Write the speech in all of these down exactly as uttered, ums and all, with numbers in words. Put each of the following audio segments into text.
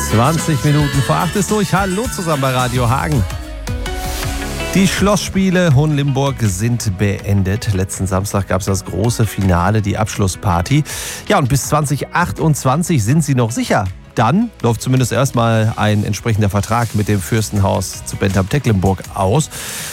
zwanzig Minuten vor acht ist durch. Hallo zusammen bei Radio Hagen. Die Schlossspiele Hohenlimburg sind beendet. Letzten Samstag gab es das große Finale, die Abschlussparty. Ja, und bis zwanzig achtundzwanzig sind sie noch sicher. Dann läuft zumindest erstmal ein entsprechender Vertrag mit dem Fürstenhaus zu Bentham-Tecklenburg aus.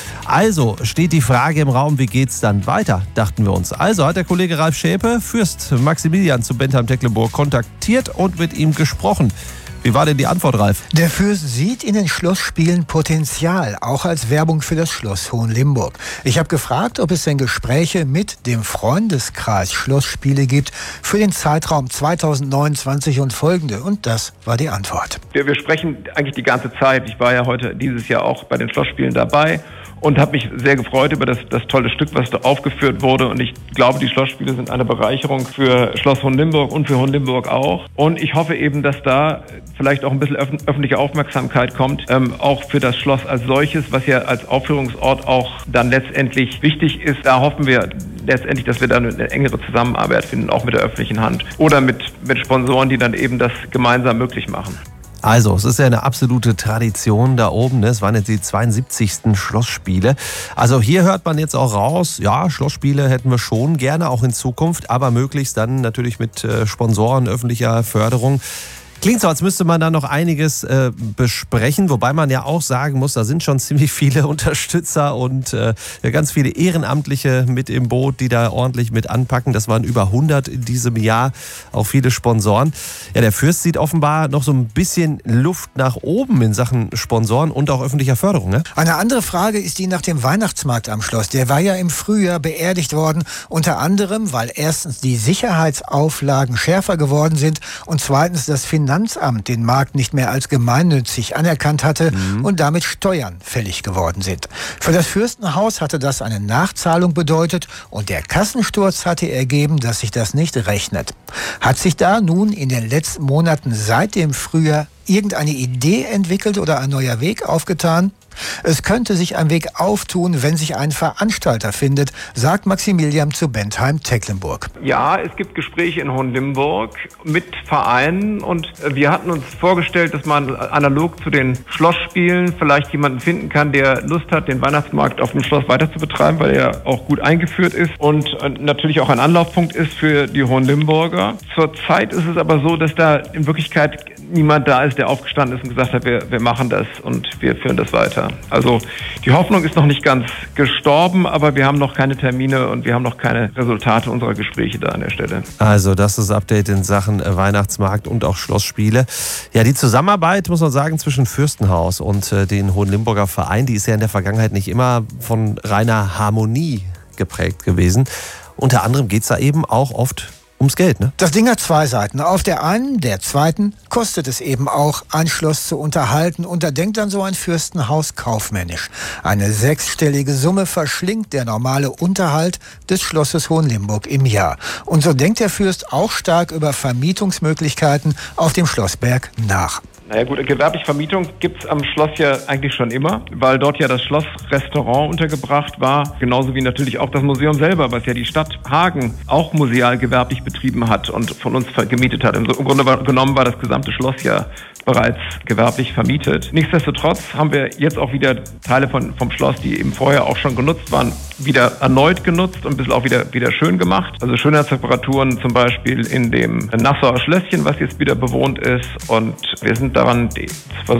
Also steht die Frage im Raum, wie geht's dann weiter, dachten wir uns. Also hat der Kollege Ralf Schäpe Fürst Maximilian zu Bentham-Tecklenburg kontaktiert und mit ihm gesprochen. Wie war denn die Antwort, Ralf? Der Fürst sieht in den Schlossspielen Potenzial, auch als Werbung für das Schloss Hohenlimburg. Ich habe gefragt, ob es denn Gespräche mit dem Freundeskreis Schlossspiele gibt für den Zeitraum zweitausendneunundzwanzig und folgende. Und das war die Antwort. Wir, wir sprechen eigentlich die ganze Zeit. Ich war ja heute dieses Jahr auch bei den Schlossspielen dabei und habe mich sehr gefreut über das, das tolle Stück, was da aufgeführt wurde. Und ich glaube, die Schlossspiele sind eine Bereicherung für Schloss Hohenlimburg und für Hohenlimburg auch. Und ich hoffe eben, dass da vielleicht auch ein bisschen öf- öffentliche Aufmerksamkeit kommt, ähm, auch für das Schloss als solches, was ja als Aufführungsort auch dann letztendlich wichtig ist. Da hoffen wir letztendlich, dass wir dann eine engere Zusammenarbeit finden, auch mit der öffentlichen Hand oder mit, mit Sponsoren, die dann eben das gemeinsam möglich machen. Also, es ist ja eine absolute Tradition da oben. Ne? Es waren jetzt die zweiundsiebzigsten Schlossspiele. Also hier hört man jetzt auch raus, ja, Schlossspiele hätten wir schon gerne, auch in Zukunft, aber möglichst dann natürlich mit äh, Sponsoren, öffentlicher Förderung. Klingt so, als müsste man da noch einiges äh, besprechen, wobei man ja auch sagen muss, da sind schon ziemlich viele Unterstützer und äh, ja, ganz viele Ehrenamtliche mit im Boot, die da ordentlich mit anpacken. Das waren über hundert in diesem Jahr, auch viele Sponsoren. Ja, der Fürst sieht offenbar noch so ein bisschen Luft nach oben in Sachen Sponsoren und auch öffentlicher Förderung. Ne? Eine andere Frage ist die nach dem Weihnachtsmarkt am Schloss. Der war ja im Frühjahr beerdigt worden, unter anderem, weil erstens die Sicherheitsauflagen schärfer geworden sind und zweitens das Finanzamt den Markt nicht mehr als gemeinnützig anerkannt hatte mhm. und damit Steuern fällig geworden sind. Für das Fürstenhaus hatte das eine Nachzahlung bedeutet und der Kassensturz hatte ergeben, dass sich das nicht rechnet. Hat sich da nun in den letzten Monaten seit dem Frühjahr irgendeine Idee entwickelt oder ein neuer Weg aufgetan? Es könnte sich ein Weg auftun, wenn sich ein Veranstalter findet, sagt Maximilian zu Bentheim-Tecklenburg. Ja, es gibt Gespräche in Hohenlimburg mit Vereinen und wir hatten uns vorgestellt, dass man analog zu den Schlossspielen vielleicht jemanden finden kann, der Lust hat, den Weihnachtsmarkt auf dem Schloss weiter zu betreiben, weil er auch gut eingeführt ist und natürlich auch ein Anlaufpunkt ist für die Hohenlimburger. Zurzeit ist es aber so, dass da in Wirklichkeit niemand da ist, der aufgestanden ist und gesagt hat, wir, wir machen das und wir führen das weiter. Also die Hoffnung ist noch nicht ganz gestorben, aber wir haben noch keine Termine und wir haben noch keine Resultate unserer Gespräche da an der Stelle. Also das ist das Update in Sachen Weihnachtsmarkt und auch Schlossspiele. Ja, die Zusammenarbeit, muss man sagen, zwischen Fürstenhaus und äh, den Hohenlimburger Verein, die ist ja in der Vergangenheit nicht immer von reiner Harmonie geprägt gewesen. Unter anderem geht es da eben auch oft ums Geld, ne? Das Ding hat zwei Seiten. Auf der einen, der zweiten, kostet es eben auch, ein Schloss zu unterhalten. Und da denkt dann so ein Fürstenhaus kaufmännisch. Eine sechsstellige Summe verschlingt der normale Unterhalt des Schlosses Hohenlimburg im Jahr. Und so denkt der Fürst auch stark über Vermietungsmöglichkeiten auf dem Schlossberg nach. Naja gut, gewerbliche Vermietung gibt's am Schloss ja eigentlich schon immer, weil dort ja das Schlossrestaurant untergebracht war, genauso wie natürlich auch das Museum selber, was ja die Stadt Hagen auch museal gewerblich betrieben hat und von uns gemietet hat. Im Grunde genommen war das gesamte Schloss ja bereits gewerblich vermietet. Nichtsdestotrotz haben wir jetzt auch wieder Teile von, vom Schloss, die eben vorher auch schon genutzt waren, wieder erneut genutzt und ein bisschen auch wieder, wieder schön gemacht. Also Schönheitsreparaturen zum Beispiel in dem Nassauer Schlösschen, was jetzt wieder bewohnt ist, und wir sind daran, die